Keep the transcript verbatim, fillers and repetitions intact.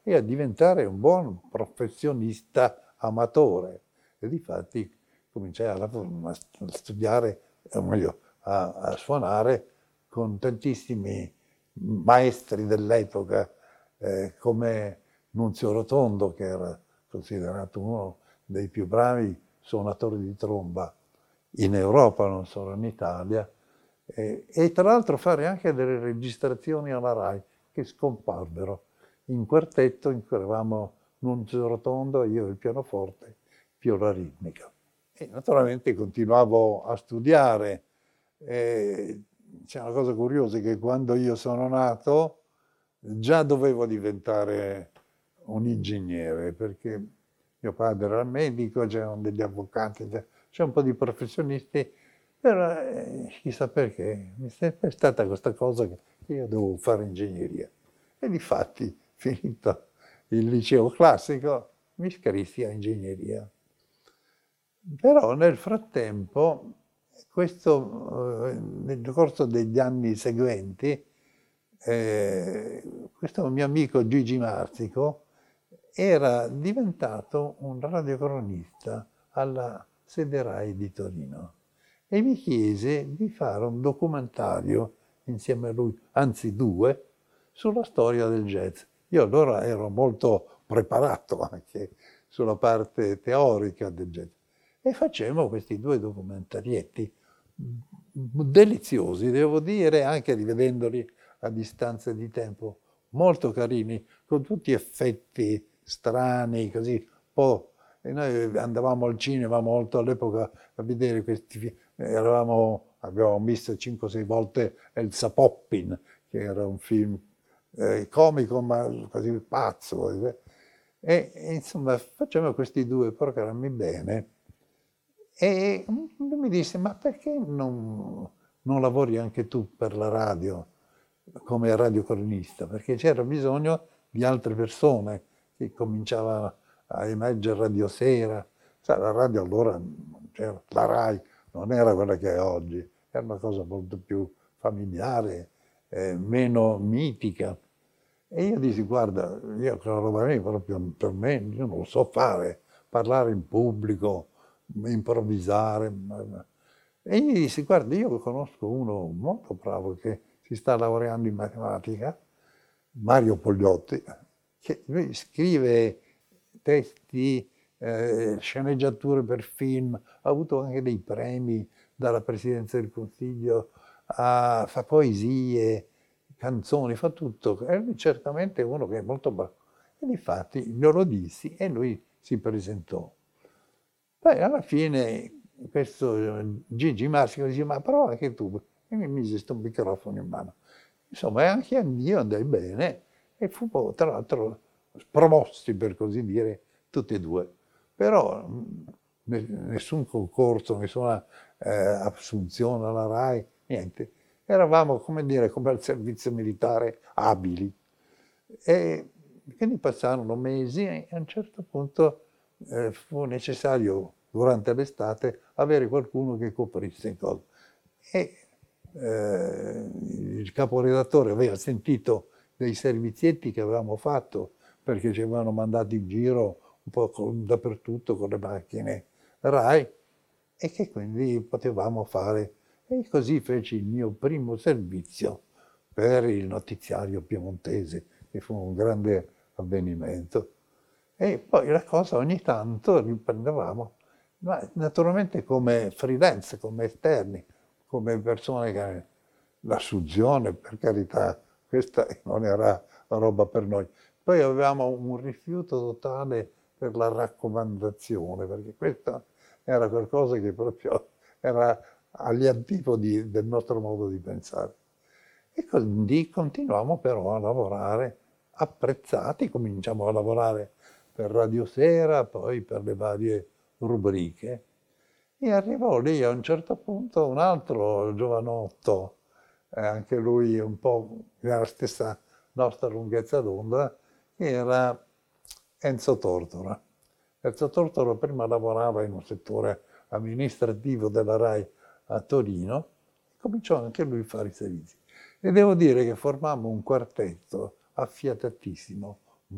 e a diventare un buon professionista amatore. E difatti cominciai a, a studiare, o meglio, a, a suonare con tantissimi maestri dell'epoca, eh, come Nunzio Rotondo, che era considerato uno dei più bravi suonatori di tromba in Europa, non solo in Italia, eh, e tra l'altro fare anche delle registrazioni alla RAI che scomparvero in quartetto in cui eravamo Nunzio Rotondo, io il pianoforte, più la ritmica. E naturalmente continuavo a studiare. E c'è una cosa curiosa, che quando io sono nato già dovevo diventare un ingegnere, perché mio padre era medico, c'erano degli avvocati, c'è un po' di professionisti, però eh, chissà perché mi è sempre stata questa cosa che io dovevo fare ingegneria. E difatti, finito il liceo classico, mi iscrissi a ingegneria. Però nel frattempo, questo, eh, nel corso degli anni seguenti, eh, questo mio amico Gigi Marzico era diventato un radiocronista alla sede RAI di Torino e mi chiese di fare un documentario insieme a lui, anzi due, sulla storia del jazz. Io allora ero molto preparato anche sulla parte teorica del jazz e facemmo questi due documentarietti deliziosi, devo dire, anche rivedendoli a distanza di tempo, molto carini, con tutti effetti strani, così, un po'. E noi andavamo al cinema molto all'epoca a vedere questi film, eravamo, abbiamo visto cinque o sei volte Elsa Poppin, che era un film eh, comico ma quasi pazzo. E, e insomma facevamo questi due programmi bene. E lui mi disse, ma perché non, non lavori anche tu per la radio come radiocronista? Perché c'era bisogno di altre persone, che cominciava a emergere Radio Sera. Sai, la radio allora non c'era, la RAI non era quella che è oggi, era una cosa molto più familiare, eh, meno mitica. E io dissi, guarda, io quella roba lì proprio per me, io non lo so fare, parlare in pubblico, improvvisare. E gli dissi, guarda, io conosco uno molto bravo che si sta laureando in matematica, Mario Pogliotti, che lui scrive testi, eh, sceneggiature per film, ha avuto anche dei premi dalla Presidenza del Consiglio, ha, fa poesie, canzoni, fa tutto. È certamente uno che è molto bravo. E difatti glielo dissi e lui si presentò. Poi alla fine questo Gigi Marzico dice, ma prova anche tu, e mi mise questo microfono in mano. Insomma, anche io andai bene e fu tra l'altro promossi, per così dire, tutti e due. Però nessun concorso, nessuna eh, assunzione alla RAI, niente. Eravamo, come dire, come al servizio militare, abili. E quindi passarono mesi e a un certo punto eh, fu necessario, durante l'estate, avere qualcuno che coprisse in cosa. E eh, il caporedattore aveva sentito dei servizietti che avevamo fatto, perché ci avevano mandato in giro un po' con, dappertutto con le macchine RAI, e che quindi potevamo fare. E così feci il mio primo servizio per il notiziario piemontese, che fu un grande avvenimento. E poi la cosa ogni tanto riprendevamo, ma naturalmente come freelance, come esterni, come persone che l'assunzione, per carità, questa non era la roba per noi. Poi avevamo un rifiuto totale per la raccomandazione, perché questo era qualcosa che proprio era agli antipodi del nostro modo di pensare. E quindi continuiamo però a lavorare apprezzati, cominciamo a lavorare per Radio Sera, poi per le varie rubriche, e arrivò lì a un certo punto un altro giovanotto, eh, anche lui un po' nella stessa nostra lunghezza d'onda, che era Enzo Tortora. Enzo Tortora prima lavorava in un settore amministrativo della RAI a Torino, cominciò anche lui a fare i servizi. E devo dire che formammo un quartetto affiatatissimo,